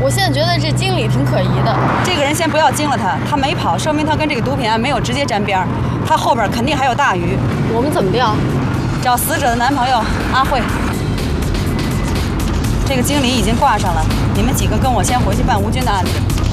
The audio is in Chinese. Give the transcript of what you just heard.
我现在觉得这经理挺可疑的。 这个人先不要惊了他，他没跑，说明他跟这个毒品案没有直接沾边儿，他后边肯定还有大鱼。 我们怎么调？ 找死者的男朋友阿慧。这个经理已经挂上了，你们几个跟我先回去办吴军的案子。